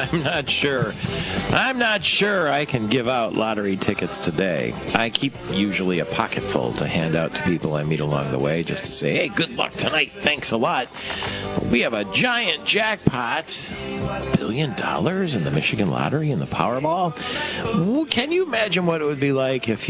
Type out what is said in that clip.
I'm not sure. I'm not sure I can give out lottery tickets today. I keep usually a pocket full to hand out to people I meet along the way just to say, hey, good luck tonight. Thanks a lot. We have a giant jackpot, $1 billion in the Michigan lottery and the Powerball. Can you imagine what it would be like if